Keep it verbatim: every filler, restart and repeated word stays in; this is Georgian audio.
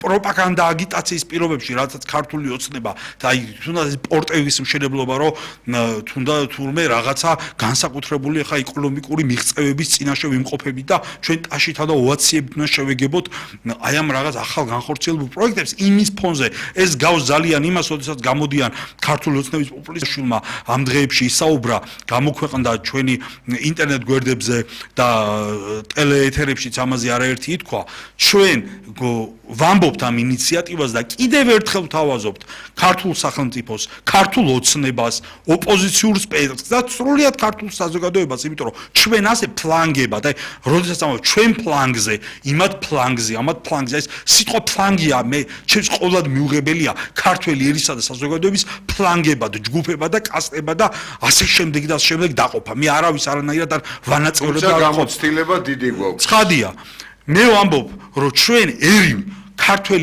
პროპაგანდა აგიტაციის პირობებში, რადგან ქართული ოცნება და აი თუნდაც პორტების მშენებლობა, რომ თუნდაც თურმე რაღაცა განსაკუთრებული ხა ეკონომიკური მიღწევების წინაშე ვიმყოფებით და ჩვენ ტაშითა და ოვაციებით უნდა შევეგებოთ აი ამ რაღაც ახალ განხორციელებულ პროექტებს იმის ფონზე. ეს გავს ძალიან იმას, როდესაც გამოდიან ქართული ოცნების პოპულისტებმა ამ დღეებში ისაუბრა, გამოქვეყნდა ჩვენი ინტერნეტ გვერდებზე და ტელეეთერებშიც ამაზე არაერთი ითქვა. ჩვენ ვამბობთ ამ ინიციატივას და კიდევ ერთხელ ვთავაზობთ ქართულ სახელმწიფოს, ქართულ ოცნებას, ოპოზიციურ სპექტრს და სრულიად ქართულ საზოგადოებას, იმიტომ რომ ჩვენ ასე ფლანგებად, აი, როდესაც ამბობ ჩვენ ფლანგზე, იმათ ფლანგზე, ამათ ფლანგზე, ეს სიტყვა ფლანგია, მე ჩემს ყოველად მიუღებელია ქართველი ერისა და საზოგადოების ფლანგებად, ჯგუფებად და კასტებად და ასე შემდეგ და ასე შემდეგ დაყოფა. მე არავის არანაირად არ ვანაწევრებ და გამოცდილება დიდი გვაქვს. ცხადია. მე ვამბობ, რომ ჩვენ ერი ქართველი